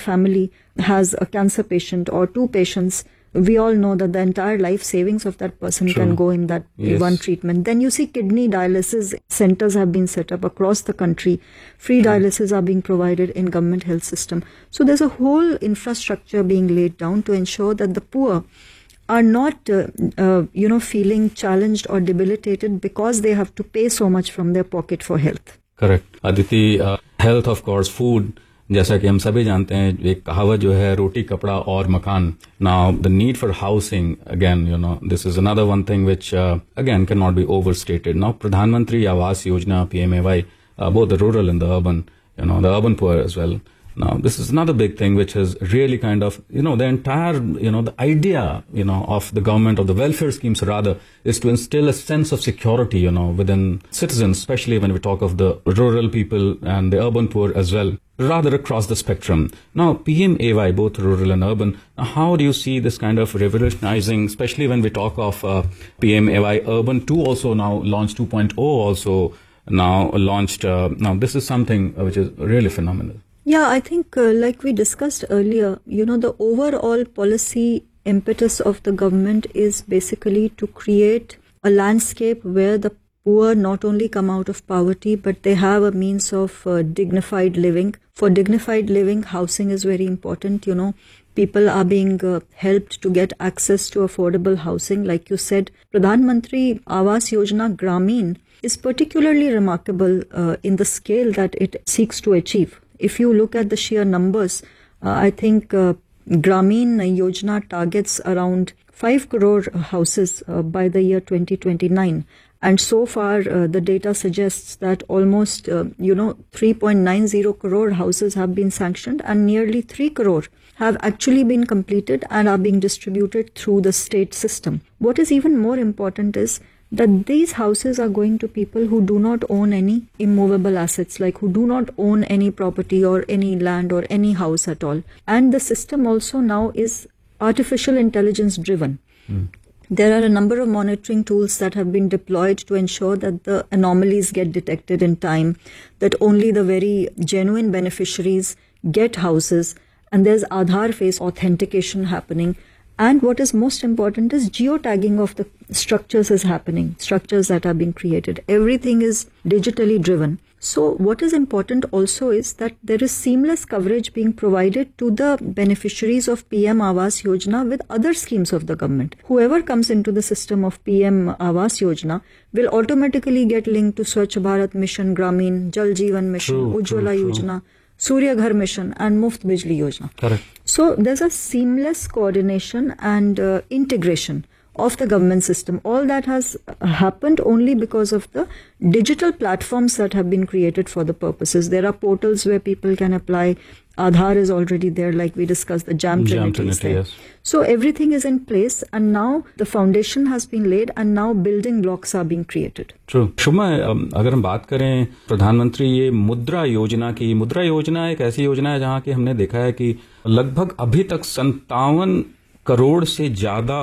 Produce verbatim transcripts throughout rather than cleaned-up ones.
family has a cancer patient or two patients, we all know that the entire life savings of that person True. Can go in that yes. one treatment. Then you see kidney dialysis centers have been set up across the country. Free dialysis are being provided in government health system. So there's a whole infrastructure being laid down to ensure that the poor are not, uh, uh, you know, feeling challenged or debilitated because they have to pay so much from their pocket for health. Correct. Aditi, uh, health, of course, food. जैसा कि हम सभी जानते हैं, एक कहावत जो है, रोटी कपड़ा और मकान. Now the need for housing, again, you know, this is another one thing which uh, again cannot be overstated. Now Pradhan Mantri Awas Yojana, P M A Y, uh, both the rural and the urban, you know, the urban poor as well. Now this is another big thing which has really kind of, you know, the entire, you know, the idea, you know, of the government, of the welfare schemes rather, is to instill a sense of security, you know, within citizens, especially when we talk of the rural people and the urban poor as well, rather across the spectrum. Now, P M A Y, both rural and urban, now how do you see this kind of revolutionizing, especially when we talk of uh, P M A Y Urban two also now launched, two point oh also now launched. Uh, now, this is something which is really phenomenal. Yeah, I think uh, like we discussed earlier, you know, the overall policy impetus of the government is basically to create a landscape where the poor not only come out of poverty, but they have a means of uh, dignified living. For dignified living, housing is very important. You know, people are being uh, helped to get access to affordable housing. Like you said, Pradhan Mantri Awas Yojana Gramin is particularly remarkable uh, in the scale that it seeks to achieve. If you look at the sheer numbers, uh, I think uh, Gramin Yojana targets around five crore houses uh, by the year twenty twenty-nine. And so far, uh, the data suggests that almost, uh, you know, three point nine zero crore houses have been sanctioned and nearly three crore have actually been completed and are being distributed through the state system. What is even more important is that these houses are going to people who do not own any immovable assets, like who do not own any property or any land or any house at all. And the system also now is artificial intelligence driven. Mm. There are a number of monitoring tools that have been deployed to ensure that the anomalies get detected in time, that only the very genuine beneficiaries get houses, and there's Aadhaar face authentication happening. And what is most important is geotagging of the structures is happening, structures that are being created. Everything is digitally driven. So what is important also is that there is seamless coverage being provided to the beneficiaries of P M Awas Yojana with other schemes of the government. Whoever comes into the system of P M Awas Yojana will automatically get linked to Swachh Bharat Mission, Gramin, Jal Jeevan Mission, true, Ujjwala true, Yojana, true. Surya Ghar Mission and Muft Bijli Yojana. Correct. So there's a seamless coordination and uh, integration of the government system. All that has happened only because of the digital platforms that have been created for the purposes. There are portals where people can apply. Aadhaar is already there, like we discussed, the Jam Trinity is there. Yes. So everything is in place, and now the foundation has been laid and now building blocks are being created. True. शुभमा, अगर हम बात करें प्रधानमंत्री ये मुद्रा योजना की, मुद्रा योजना एक ऐसी योजना है जहां कि हमने देखा है कि लगभग अभी तक संतावन करोड़ से ज्यादा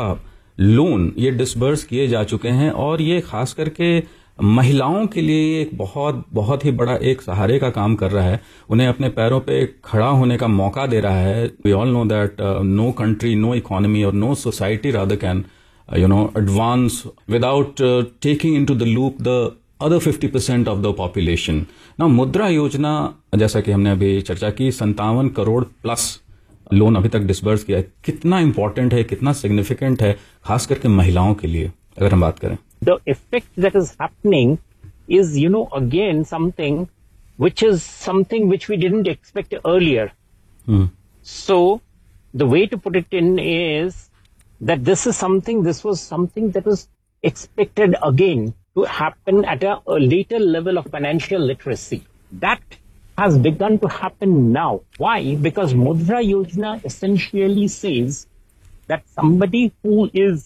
लोन ये डिसबर्स किए जा चुके हैं, और ये खास करके महिलाओं के लिए एक बहुत बहुत ही बड़ा एक सहारे का काम कर रहा है. उन्हें अपने पैरों पे खड़ा होने का मौका दे रहा है. We all know that no country, no economy और no society rather can you know advance without taking into the loop the other fifty percent of the population. ना मुद्रा योजना, जैसा कि हमने अभी चर्चा की, संतावन करोड़ प्लस लोन अभी तक डिसबर्स किया है. कितना इंपॉर्टेंट है, कितना सिग्निफिकेंट है, खास करके महिलाओं के लिए अगर हम बात करें. The effect that is happening is, you know, again something which is something which we didn't expect earlier. Hmm. So the way to put it in is that this is something, this was something that was expected again to happen at a, a later level of financial literacy. That has begun to happen now. Why? Because Mudra Yojana essentially says that somebody who is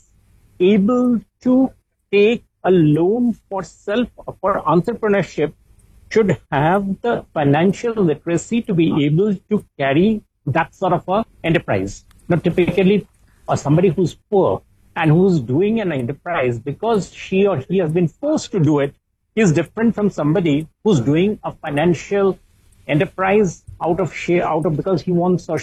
able to take a loan for self, for entrepreneurship, should have the financial literacy to be able to carry that sort of a enterprise. Now, typically, uh, somebody who's poor and who's doing an enterprise because she or he has been forced to do it is different from somebody who's doing a financial enterprise out of share, out of because he wants or